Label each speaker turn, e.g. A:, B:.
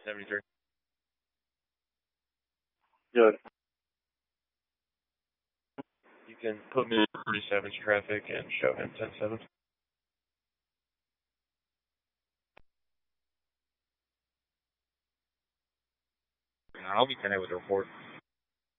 A: 73.
B: Good.
A: You can put me in pretty savage traffic and show him 10-7.
C: I'll be 10 with the report.